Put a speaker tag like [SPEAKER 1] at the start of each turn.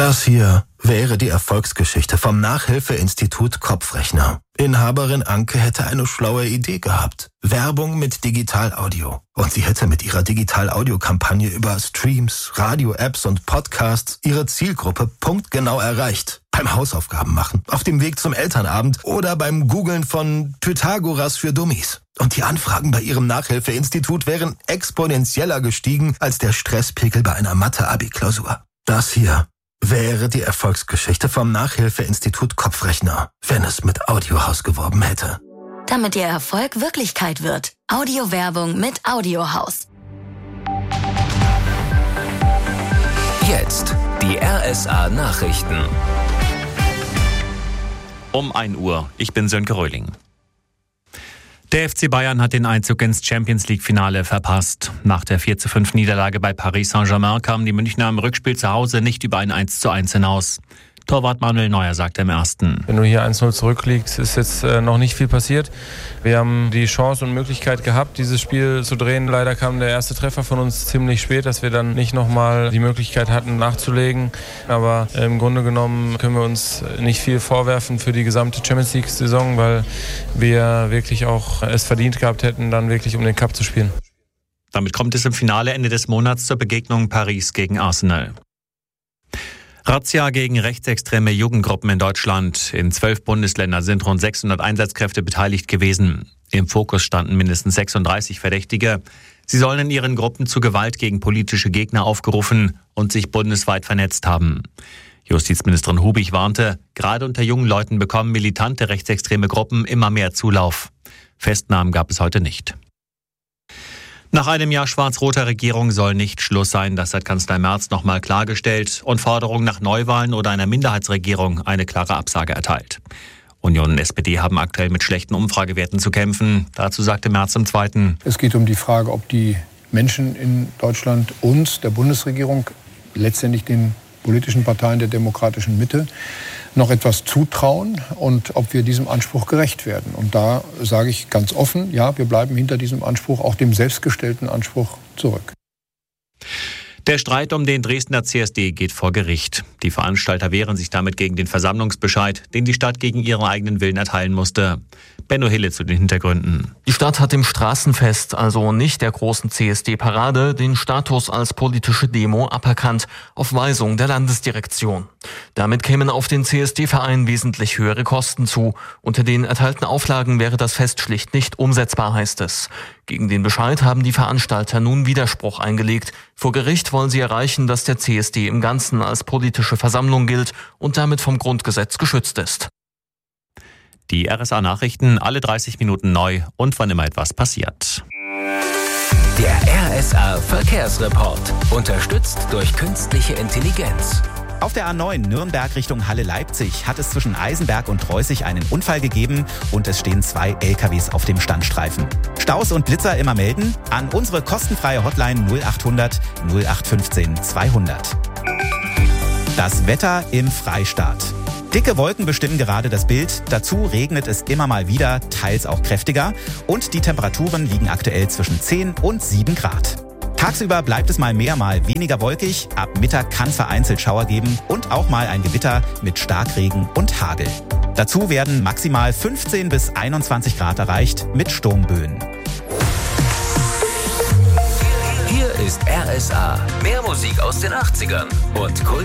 [SPEAKER 1] Das hier wäre die Erfolgsgeschichte vom Nachhilfeinstitut Kopfrechner. Inhaberin Anke hätte eine schlaue Idee gehabt. Werbung mit Digital-Audio. Und sie hätte mit ihrer Digital-Audio-Kampagne über Streams, Radio-Apps und Podcasts ihre Zielgruppe punktgenau erreicht. Beim Hausaufgaben machen, auf dem Weg zum Elternabend oder beim Googlen von Pythagoras für Dummies. Und die Anfragen bei ihrem Nachhilfeinstitut wären exponentieller gestiegen als der Stresspegel bei einer Mathe-Abi-Klausur. Das hier wäre die Erfolgsgeschichte vom Nachhilfeinstitut Kopfrechner, wenn es mit Audiohaus geworben hätte.
[SPEAKER 2] Damit Ihr Erfolg Wirklichkeit wird. Audiowerbung mit Audiohaus.
[SPEAKER 3] Jetzt die RSA Nachrichten.
[SPEAKER 4] Um 1 Uhr. Ich bin Sönke Röhling. Der FC Bayern hat den Einzug ins Champions-League-Finale verpasst. Nach der 4:5-Niederlage bei Paris Saint-Germain kamen die Münchner im Rückspiel zu Hause nicht über ein 1:1 hinaus. Torwart Manuel Neuer sagte im ersten:
[SPEAKER 5] Wenn du hier 1:0 zurückliegst, ist jetzt noch nicht viel passiert. Wir haben die Chance und Möglichkeit gehabt, dieses Spiel zu drehen. Leider kam der erste Treffer von uns ziemlich spät, dass wir dann nicht nochmal die Möglichkeit hatten, nachzulegen. Aber im Grunde genommen können wir uns nicht viel vorwerfen für die gesamte Champions-League-Saison, weil wir wirklich auch es verdient gehabt hätten, dann wirklich um den Cup zu spielen.
[SPEAKER 4] Damit kommt es im Finale Ende des Monats zur Begegnung Paris gegen Arsenal. Razzia gegen rechtsextreme Jugendgruppen in Deutschland. In 12 Bundesländern sind rund 600 Einsatzkräfte beteiligt gewesen. Im Fokus standen mindestens 36 Verdächtige. Sie sollen in ihren Gruppen zu Gewalt gegen politische Gegner aufgerufen und sich bundesweit vernetzt haben. Justizministerin Hubig warnte, gerade unter jungen Leuten bekommen militante rechtsextreme Gruppen immer mehr Zulauf. Festnahmen gab es heute nicht. Nach einem Jahr schwarz-roter Regierung soll nicht Schluss sein. Das hat Kanzler Merz nochmal klargestellt und Forderungen nach Neuwahlen oder einer Minderheitsregierung eine klare Absage erteilt. Union und SPD haben aktuell mit schlechten Umfragewerten zu kämpfen. Dazu sagte Merz im Zweiten:
[SPEAKER 6] Es geht um die Frage, ob die Menschen in Deutschland uns, der Bundesregierung, letztendlich den politischen Parteien der demokratischen Mitte, noch etwas zutrauen und ob wir diesem Anspruch gerecht werden. Und da sage ich ganz offen, ja, wir bleiben hinter diesem Anspruch, auch dem selbstgestellten Anspruch, zurück.
[SPEAKER 4] Der Streit um den Dresdner CSD geht vor Gericht. Die Veranstalter wehren sich damit gegen den Versammlungsbescheid, den die Stadt gegen ihren eigenen Willen erteilen musste. Benno Hille zu den Hintergründen.
[SPEAKER 7] Die Stadt hat dem Straßenfest, also nicht der großen CSD-Parade, den Status als politische Demo aberkannt, auf Weisung der Landesdirektion. Damit kämen auf den CSD-Verein wesentlich höhere Kosten zu. Unter den erteilten Auflagen wäre das Fest schlicht nicht umsetzbar, heißt es. Gegen den Bescheid haben die Veranstalter nun Widerspruch eingelegt. Vor Gericht wollen sie erreichen, dass der CSD im Ganzen als politische Versammlung gilt und damit vom Grundgesetz geschützt ist.
[SPEAKER 4] Die RSA-Nachrichten alle 30 Minuten neu und wann immer etwas passiert.
[SPEAKER 3] Der RSA-Verkehrsreport. Unterstützt durch künstliche Intelligenz.
[SPEAKER 8] Auf der A9 Nürnberg Richtung Halle-Leipzig hat es zwischen Eisenberg und Reußig einen Unfall gegeben und es stehen 2 LKWs auf dem Standstreifen. Staus und Blitzer immer melden an unsere kostenfreie Hotline 0800 0815 200. Das Wetter im Freistaat. Dicke Wolken bestimmen gerade das Bild. Dazu regnet es immer mal wieder, teils auch kräftiger. Und die Temperaturen liegen aktuell zwischen 10 und 7 Grad. Tagsüber bleibt es mal mehr, mal weniger wolkig. Ab Mittag kann vereinzelt Schauer geben und auch mal ein Gewitter mit Starkregen und Hagel. Dazu werden maximal 15 bis 21 Grad erreicht mit Sturmböen.
[SPEAKER 3] Hier ist RSA. Mehr Musik aus den 80ern und